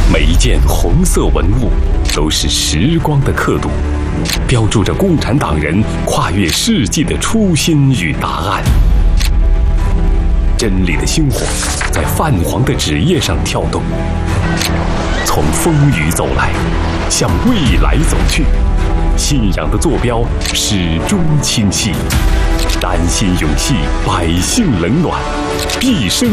每一件红色文物都是时光的刻度，标注着共产党人跨越世纪的初心与答案。真理的星火在泛黄的纸页上跳动，从风雨走来，向未来走去。信仰的坐标始终清晰，丹心永系百姓冷暖，毕生